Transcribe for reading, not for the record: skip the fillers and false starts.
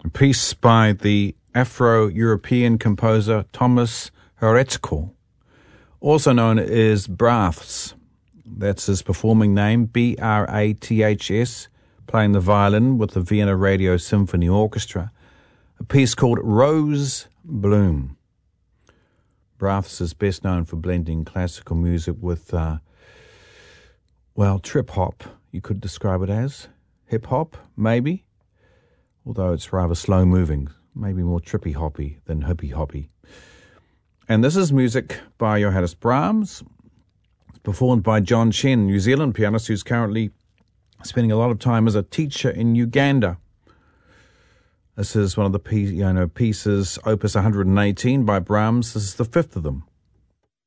A piece by the Afro-European composer Thomas Heretsco, also known as Braths. That's his performing name, Braths, playing the violin with the Vienna Radio Symphony Orchestra. A piece called Rose Bloom. Braths is best known for blending classical music with, trip-hop, you could describe it as. Hip-hop, maybe, although it's rather slow-moving, maybe more trippy-hoppy than hippy-hoppy. And this is music by Johannes Brahms, performed by John Chen, New Zealand pianist who's currently spending a lot of time as a teacher in Uganda. This is one of the pieces, Opus 118 by Brahms. This is the fifth of them.